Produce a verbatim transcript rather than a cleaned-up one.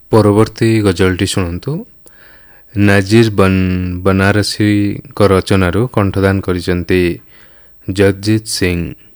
ପରବର୍ତ୍ତୀ ଗଜଲଟି ଶୁଣନ୍ତୁ। ନାଜିର ବନ ବନାରସୀଙ୍କ ରଚନାରୁ କଣ୍ଠଦାନ କରିଛନ୍ତି ଜଗଜିତ ସିଂ।